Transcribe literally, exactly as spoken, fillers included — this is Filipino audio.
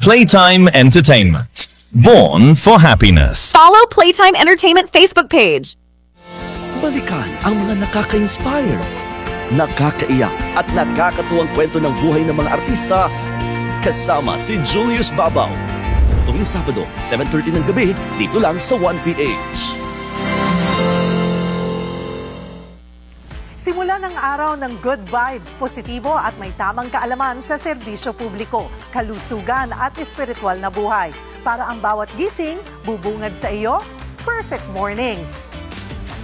Playtime Entertainment. Born for happiness. Follow Playtime Entertainment Facebook page. Balikan ang mga nakaka-inspire, nakakaiyak at nakakatuwang kwento ng buhay ng mga artista kasama si Julius Babaw. Tuwing Sabado, seven thirty ng gabi, dito lang sa one P H. Simula ng araw ng good vibes, positibo at may tamang kaalaman sa serbisyo publiko, kalusugan at espiritual na buhay. Para ang bawat gising, bubungad sa iyo, perfect mornings.